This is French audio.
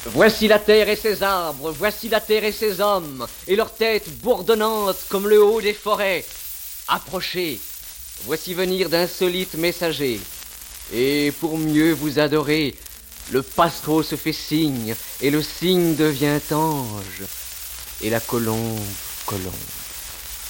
Voici la terre et ses arbres, voici la terre et ses hommes, et leurs têtes bourdonnantes comme le haut des forêts. Approchez, voici venir d'insolites messagers. Et pour mieux vous adorer, le passereau se fait signe, et le cygne devient ange, et la colombe, colombe.